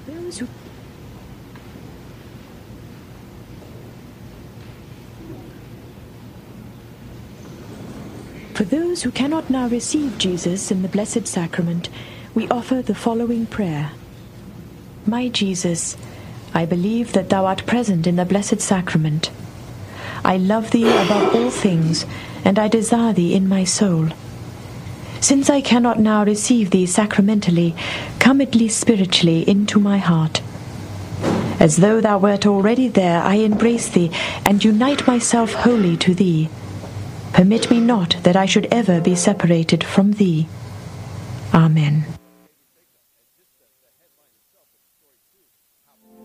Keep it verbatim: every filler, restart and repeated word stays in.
those who For those who cannot now receive Jesus in the Blessed Sacrament, we offer the following prayer. My Jesus, I believe that thou art present in the Blessed Sacrament. I love thee above all things, and I desire thee in my soul. Since I cannot now receive thee sacramentally, come at least spiritually into my heart. As though thou wert already there, I embrace thee and unite myself wholly to thee. Permit me not that I should ever be separated from thee. Amen.